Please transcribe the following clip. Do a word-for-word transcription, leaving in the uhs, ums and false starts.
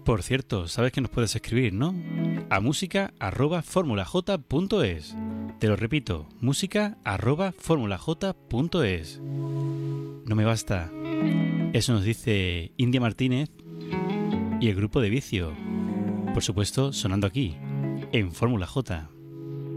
Por cierto, sabes que nos puedes escribir, ¿no? A música arroba formulaj punto es. Te lo repito, música arroba formulaj punto es. No me basta. Eso nos dice India Martínez y el grupo de Vicio. Por supuesto, sonando aquí, en Fórmula J.